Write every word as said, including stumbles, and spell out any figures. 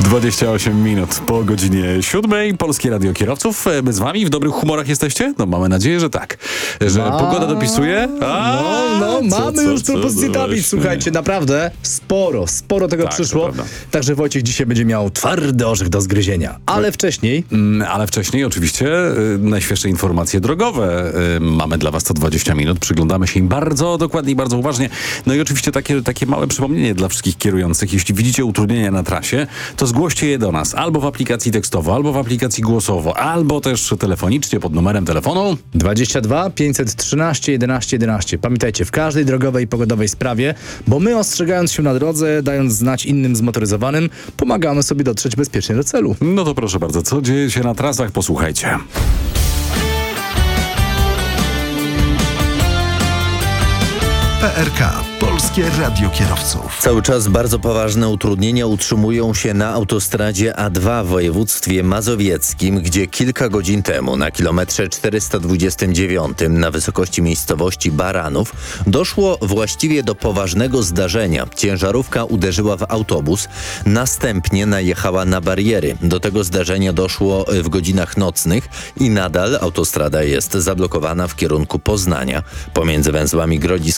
dwadzieścia osiem minut po godzinie siódmej. Polskie Radio Kierowców. My z wami w dobrych humorach jesteście? No mamy nadzieję, że tak. Że A, pogoda dopisuje? A, no, no, co, mamy co, już co, propozycje co, tablic, właśnie. słuchajcie, naprawdę sporo, sporo tego Tak, to przyszło. prawda. Także Wojciech dzisiaj będzie miał twardy orzech do zgryzienia. Ale wcześniej... Mm, Ale wcześniej oczywiście y, najświeższe informacje drogowe. Y, mamy dla was co dwadzieścia minut. Przyglądamy się im bardzo dokładnie i bardzo uważnie. No i oczywiście takie, takie małe przypomnienie dla wszystkich kierujących. Jeśli widzicie utrudnienia na trasie, to zgłoście je do nas. Albo w aplikacji tekstowo, albo w aplikacji głosowo, albo też telefonicznie pod numerem telefonu. dwadzieścia dwa pięćset trzynaście jedenaście jedenaście. Pamiętajcie, w każdej drogowej i pogodowej sprawie, bo my ostrzegając się na drodze, dając znać innym zmotoryzowanym, pomagamy sobie dotrzeć bezpiecznie do celu. No to proszę bardzo, co dzieje się na trasach? Posłuchajcie. P R K. Polskie Radio Kierowców. Cały czas bardzo poważne utrudnienia utrzymują się na autostradzie A dwa w województwie mazowieckim, gdzie kilka godzin temu na kilometrze czterysta dwudziestym dziewiątym na wysokości miejscowości Baranów doszło właściwie do poważnego zdarzenia. Ciężarówka uderzyła w autobus, następnie najechała na bariery. Do tego zdarzenia doszło w godzinach nocnych i nadal autostrada jest zablokowana w kierunku Poznania pomiędzy węzłami Grodzisk